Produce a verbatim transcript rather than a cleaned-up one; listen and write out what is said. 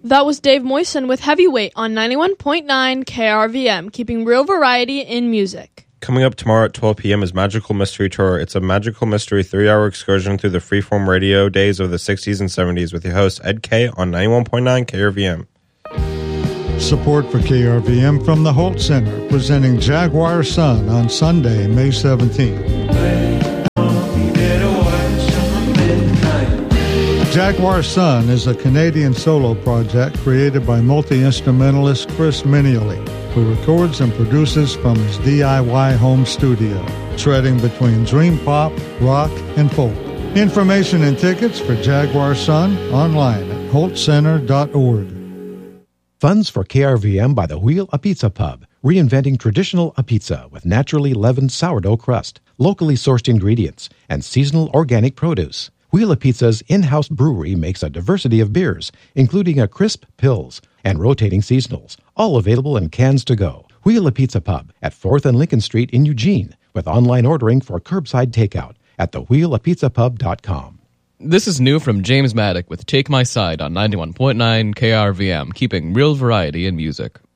That was Dave Moyson with Heavyweight on ninety-one point nine K R V M, keeping real variety in music. Coming up tomorrow at twelve p.m. is Magical Mystery Tour. It's a magical mystery three-hour excursion through the freeform radio days of the sixties and seventies with your host, Ed K, on ninety-one point nine K R V M. Support for K R V M from the Holt Center, presenting Jaguar Sun on Sunday, May seventeenth. Jaguar Sun is a Canadian solo project created by multi-instrumentalist Chris Minioli, who records and produces from his D I Y home studio, treading between dream pop, rock, and folk. Information and tickets for Jaguar Sun online at holt center dot org. Funds for K R V M by the Wheel a Pizza Pub, reinventing traditional a pizza with naturally leavened sourdough crust, locally sourced ingredients, and seasonal organic produce. Wheel a Pizza's in-house brewery makes a diversity of beers, including a crisp Pils and rotating seasonals, all available in cans to go. Wheel a Pizza Pub at fourth and Lincoln Street in Eugene, with online ordering for curbside takeout at the wheel a pizza pub dot com. This is new from James Maddock with Take My Side on ninety-one point nine K R V M, keeping real variety in music.